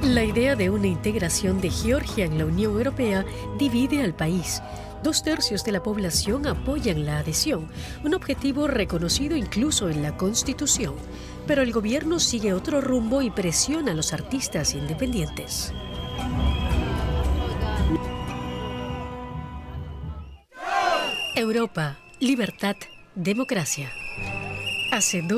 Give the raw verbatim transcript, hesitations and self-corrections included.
La idea de una integración de Georgia en la Unión Europea divide al país. Dos tercios de la población apoyan la adhesión, un objetivo reconocido incluso en la Constitución. Pero el gobierno sigue otro rumbo y presiona a los artistas independientes. Europa, libertad, democracia. Hace